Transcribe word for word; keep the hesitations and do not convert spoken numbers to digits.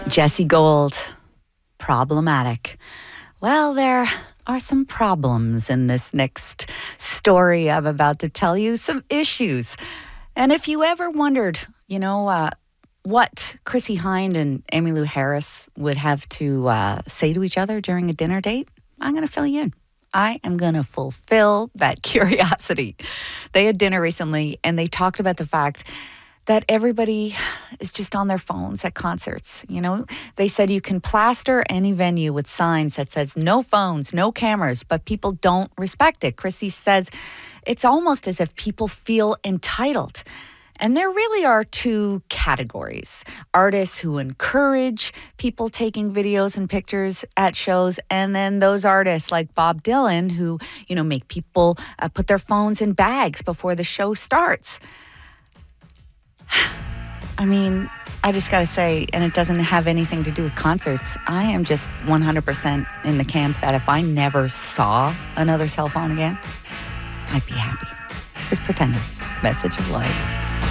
Jessie Gold, problematic. Well, there are some problems in this next story I'm about to tell you, some issues. And if you ever wondered, you know, uh, what Chrissie Hynde and Emmylou Harris would have to uh, say to each other during a dinner date, I'm going to fill you in. I am going to fulfill that curiosity. They had dinner recently and they talked about the fact that everybody is just on their phones at concerts. You know, they said you can plaster any venue with signs that says no phones, no cameras, but people don't respect it. Chrissie says it's almost as if people feel entitled. And there really are two categories. Artists who encourage people taking videos and pictures at shows, and then those artists like Bob Dylan who, you know, make people uh, put their phones in bags before the show starts. I mean, I just got to say, and it doesn't have anything to do with concerts, I am just one hundred percent in the camp that if I never saw another cell phone again, I'd be happy. Here's Pretenders, Message of Life.